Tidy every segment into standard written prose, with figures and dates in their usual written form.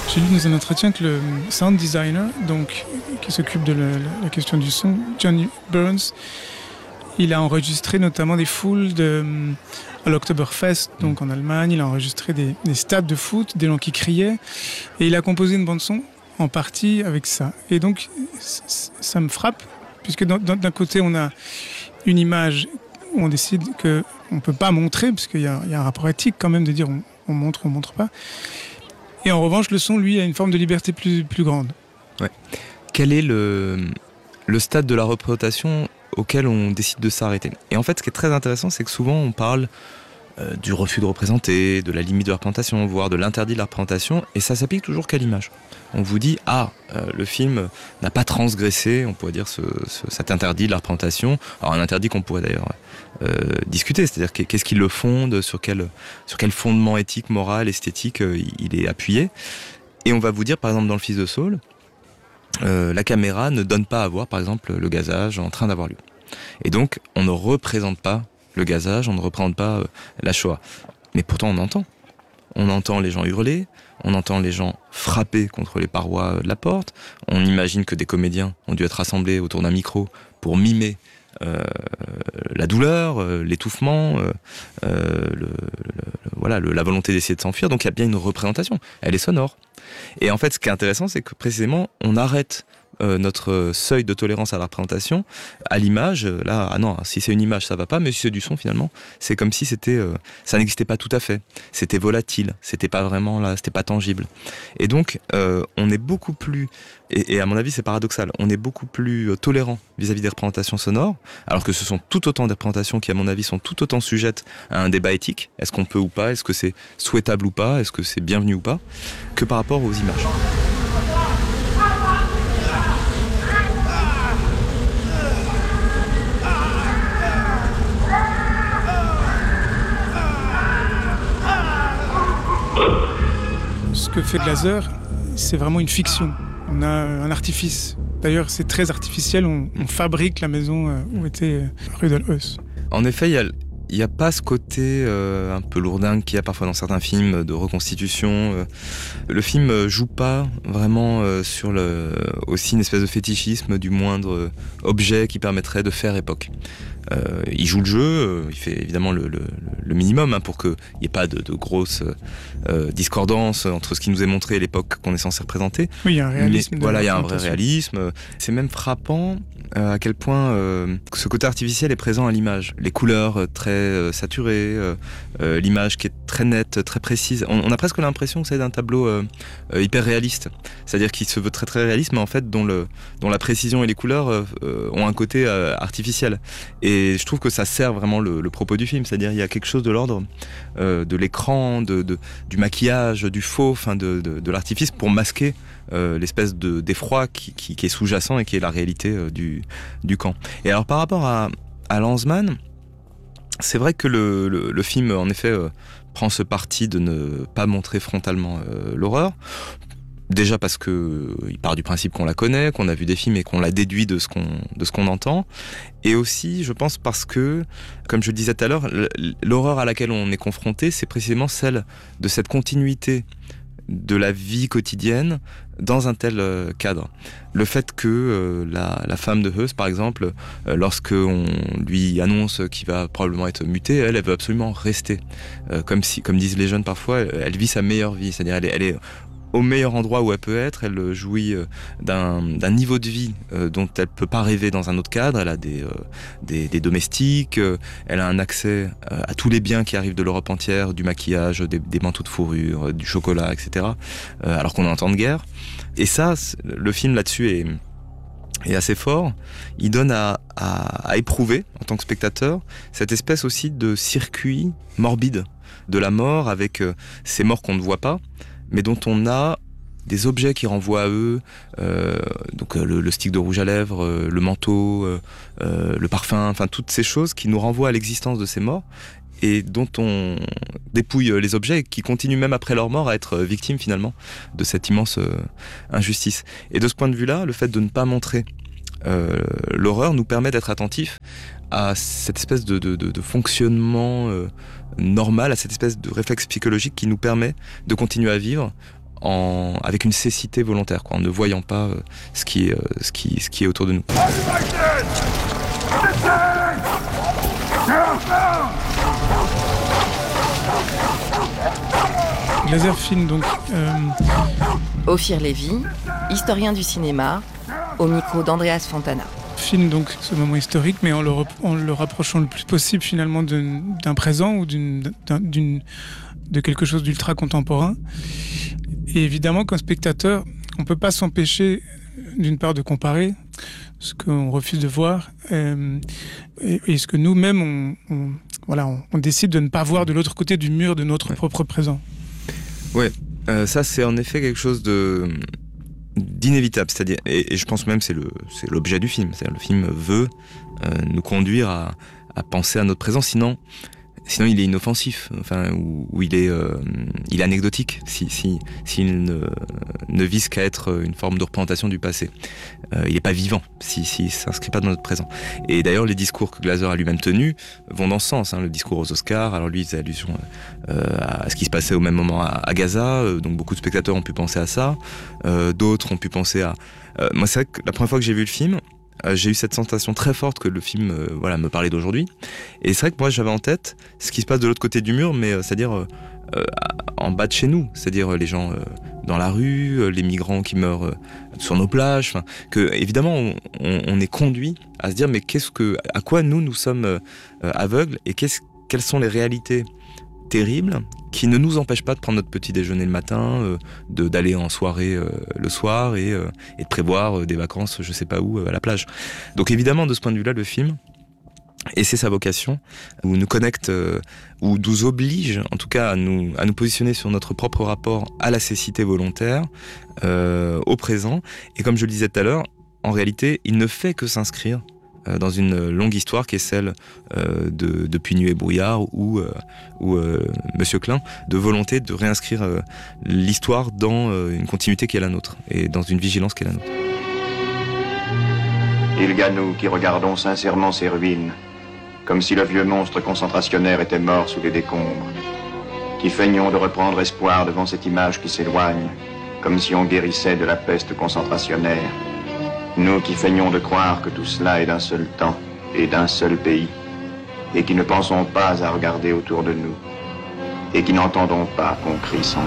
J'ai lu dans un entretien que le sound designer, donc, qui s'occupe de la question du son, Johnny Burns, il a enregistré notamment des foules à l'Oktoberfest, donc en Allemagne. Il a enregistré des stades de foot, des gens qui criaient. Et il a composé une bande-son en partie avec ça. Et donc, ça me frappe, puisque d'un côté, on a une image où on décide qu'on ne peut pas montrer, parce qu'il y a un rapport éthique quand même de dire on montre, on ne montre pas. Et en revanche, le son, lui, a une forme de liberté plus grande. Ouais. Quel est le stade de la représentation auquel on décide de s'arrêter? Et en fait, ce qui est très intéressant, c'est que souvent, on parle du refus de représenter, de la limite de la représentation, voire de l'interdit de la représentation, et ça s'applique toujours qu'à l'image. On vous dit, le film n'a pas transgressé, on pourrait dire, cet interdit de la représentation. Alors un interdit qu'on pourrait d'ailleurs discuter, c'est-à-dire qu'est-ce qui le fonde, sur quel fondement éthique, moral, esthétique il est appuyé. Et on va vous dire, par exemple, dans Le Fils de Saul, la caméra ne donne pas à voir, par exemple, le gazage en train d'avoir lieu. Et donc, on ne représente pas le gazage, on ne représente pas la Shoah. Mais pourtant, on entend. On entend les gens hurler, on entend les gens frapper contre les parois de la porte. On imagine que des comédiens ont dû être rassemblés autour d'un micro pour mimer la douleur, l'étouffement, la volonté d'essayer de s'enfuir. Donc il y a bien une représentation. Elle est sonore. Et en fait, ce qui est intéressant, c'est que précisément, on arrête notre seuil de tolérance à la représentation à l'image. Là, non, si c'est une image, ça va pas, mais si c'est du son, finalement, c'est comme si ça n'existait pas tout à fait. C'était volatile, c'était pas vraiment là, c'était pas tangible. Et donc, on est beaucoup plus, et à mon avis, c'est paradoxal, on est beaucoup plus tolérant vis-à-vis des représentations sonores, alors que ce sont tout autant des représentations qui, à mon avis, sont tout autant sujettes à un débat éthique. Est-ce qu'on peut ou pas? Est-ce que c'est souhaitable ou pas? Est-ce que c'est bienvenu ou pas? Que par rapport aux images. Ce que fait Glaser, c'est vraiment une fiction. On a un artifice. D'ailleurs, c'est très artificiel. On fabrique la maison où était Rudolf Höss. En effet, il n'y a pas ce côté un peu lourdingue qu'il y a parfois dans certains films de reconstitution. Le film joue pas vraiment sur aussi une espèce de fétichisme du moindre objet qui permettrait de faire époque. Il joue le jeu, il fait évidemment le minimum pour qu'il n'y ait pas de grosses discordances entre ce qui nous est montré et l'époque qu'on est censé représenter. Oui, il y a un réalisme. Voilà, il y a un vrai réalisme. C'est même frappant à quel point ce côté artificiel est présent à l'image. Les couleurs très saturées, l'image qui est très nette, très précise. On a presque l'impression que c'est d'un tableau hyper réaliste. C'est-à-dire qu'il se veut très très réaliste, mais en fait dont la précision et les couleurs ont un côté artificiel. Et je trouve que ça sert vraiment le propos du film. C'est-à-dire il y a quelque chose de l'ordre de l'écran, du maquillage, du faux, de l'artifice pour masquer l'espèce d'effroi qui est sous-jacent et qui est la réalité du camp. Et alors par rapport à Lanzmann, c'est vrai que le film en effet prend ce parti de ne pas montrer frontalement l'horreur. Déjà parce que il part du principe qu'on la connaît, qu'on a vu des films et qu'on l'a déduit de ce qu'on entend. Et aussi, je pense parce que, comme je le disais tout à l'heure, l'horreur à laquelle on est confronté, c'est précisément celle de cette continuité de la vie quotidienne dans un tel cadre. Le fait que la femme de Höss, par exemple, lorsqu'on lui annonce qu'il va probablement être muté, elle veut absolument rester. Comme disent les jeunes parfois, elle vit sa meilleure vie. C'est-à-dire elle est au meilleur endroit où elle peut être, elle jouit d'un niveau de vie dont elle peut pas rêver dans un autre cadre. Elle a des domestiques, elle a un accès à tous les biens qui arrivent de l'Europe entière, du maquillage, des manteaux de fourrure, du chocolat, etc. Alors qu'on est en temps de guerre. Et ça, le film là-dessus est assez fort. Il donne à éprouver, en tant que spectateur, cette espèce aussi de circuit morbide de la mort, avec ces morts qu'on ne voit pas, mais dont on a des objets qui renvoient à eux, donc le stick de rouge à lèvres, le manteau, le parfum, enfin toutes ces choses qui nous renvoient à l'existence de ces morts et dont on dépouille les objets et qui continuent même après leur mort à être victimes finalement de cette immense injustice. Et de ce point de vue-là, le fait de ne pas montrer l'horreur nous permet d'être attentifs à cette espèce de fonctionnement normal, à cette espèce de réflexe psychologique qui nous permet de continuer à vivre avec une cécité volontaire, quoi, en ne voyant pas ce qui est autour de nous. Glaser filme donc Ophir Lévy, historien du cinéma, au micro d'Andreas Fontana. Filme donc ce moment historique, mais en le rapprochant le plus possible finalement d'un présent ou de quelque chose d'ultra contemporain. Et évidemment, comme spectateur, on ne peut pas s'empêcher, d'une part, de comparer ce qu'on refuse de voir et ce que nous-mêmes, on décide de ne pas voir de l'autre côté du mur de notre propre présent. Ouais, ça c'est en effet quelque chose d'inévitable, c'est-à-dire, et je pense même c'est l'objet du film, c'est-à-dire le film veut nous conduire à penser à notre présent, sinon il est inoffensif, enfin, ou il est anecdotique, s'il ne vise qu'à être une forme de représentation du passé. Il n'est pas vivant, s'il ne s'inscrit pas dans notre présent. Et d'ailleurs, les discours que Glaser a lui-même tenus vont dans ce sens. Le discours aux Oscars, alors lui, il faisait allusion à ce qui se passait au même moment à Gaza, donc beaucoup de spectateurs ont pu penser à ça, d'autres ont pu penser à... moi, c'est vrai que la première fois que j'ai vu le film, j'ai eu cette sensation très forte que le film me parlait d'aujourd'hui. Et c'est vrai que moi j'avais en tête ce qui se passe de l'autre côté du mur, mais c'est-à-dire en bas de chez nous, c'est-à-dire les gens dans la rue, les migrants qui meurent sur nos plages, que évidemment on est conduit à se dire mais à quoi nous sommes aveugles et quelles sont les réalités terribles qui ne nous empêchent pas de prendre notre petit déjeuner le matin, d'aller en soirée le soir et de prévoir des vacances je sais pas où à la plage. Donc évidemment de ce point de vue-là le film, et c'est sa vocation, nous connecte ou nous oblige en tout cas à nous positionner sur notre propre rapport à la cécité volontaire, au présent, et comme je le disais tout à l'heure, en réalité il ne fait que s'inscrire dans une longue histoire qui est celle Depuis Nuit et Brouillard ou Monsieur Klein, de volonté de réinscrire l'histoire dans une continuité qui est la nôtre et dans une vigilance qui est la nôtre. Il y a nous qui regardons sincèrement ces ruines, comme si le vieux monstre concentrationnaire était mort sous les décombres, qui feignons de reprendre espoir devant cette image qui s'éloigne, comme si on guérissait de la peste concentrationnaire. Nous qui feignons de croire que tout cela est d'un seul temps et d'un seul pays, et qui ne pensons pas à regarder autour de nous, et qui n'entendons pas qu'on crie sans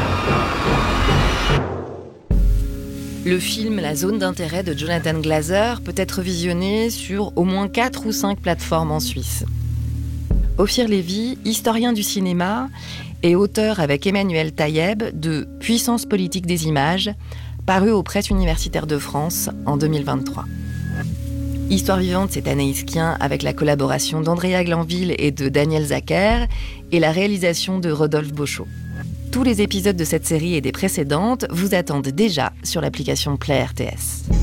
doute. Le film La zone d'intérêt de Jonathan Glaser peut être visionné sur au moins 4 ou 5 plateformes en Suisse. Ophir Lévy, historien du cinéma et auteur avec Emmanuel Taïeb de Puissance politique des images, paru aux Presses universitaires de France en 2023. Histoire vivante, c'est Anaïs Kien avec la collaboration d'Andrea Glanville et de Daniel Zacher et la réalisation de Rodolphe Beauchot. Tous les épisodes de cette série et des précédentes vous attendent déjà sur l'application Play RTS.